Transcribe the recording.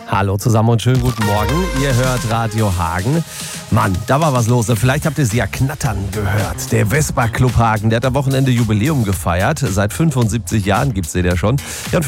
Hallo zusammen und schönen guten Morgen. Ihr hört Radio Hagen. Mann, da war was los. Vielleicht habt ihr sie ja knattern gehört. Der Vespa Club Hagen, der hat am Wochenende Jubiläum gefeiert. Seit 75 Jahren gibt's den ja schon. Ja, und